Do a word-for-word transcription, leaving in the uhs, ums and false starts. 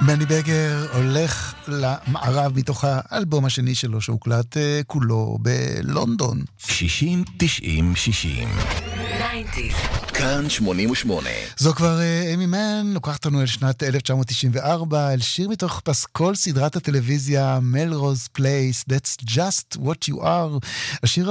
בני בגר הולך למערב מתוך האלבום השני שלו שהוקלט כולו בלונדון. שישים תשעים שישים כאן שמונים ושמונה. זו כבר אמי מן, לוקחת לנו אל שנת אלף תשע מאות תשעים וארבע, אל שיר מתוך פסקול סדרת הטלוויזיה מלרוז פלייס, That's Just What You Are. השיר